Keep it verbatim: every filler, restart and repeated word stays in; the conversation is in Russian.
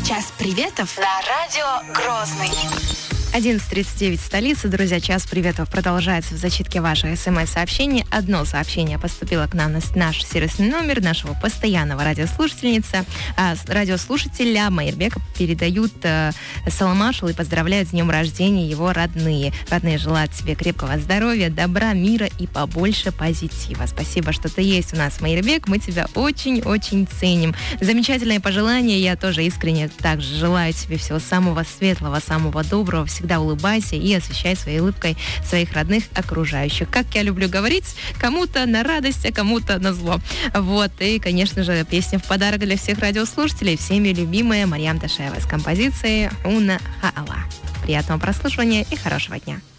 Час приветов на радио Грозный. одиннадцать тридцать девять столица. Друзья, час приветов продолжается в зачитке ваших смс-сообщений. Одно сообщение поступило к нам на наш сервисный номер нашего постоянного радиослушательница. А, радиослушателя Майербека передают э, Саламашул и поздравляют с днем рождения его родные. Родные желают тебе крепкого здоровья, добра, мира и побольше позитива. Спасибо, что ты есть у нас, Майербек. Мы тебя очень-очень ценим. Замечательные пожелания. Я тоже искренне также желаю тебе всего самого светлого, самого доброго. Всегда улыбайся и освещай своей улыбкой своих родных окружающих. Как я люблю говорить, кому-то на радость, а кому-то на зло. Вот. И, конечно же, песня в подарок для всех радиослушателей. Всеми любимая Марьям Ташаева с композицией «Уна Хаала». Приятного прослушивания и хорошего дня.